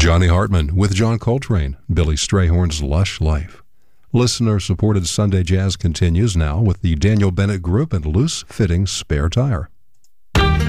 Johnny Hartman with John Coltrane, Billy Strayhorn's Lush Life. Listener-supported Sunday Jazz continues now with the Daniel Bennett Group and Loose Fitting Spare Tire.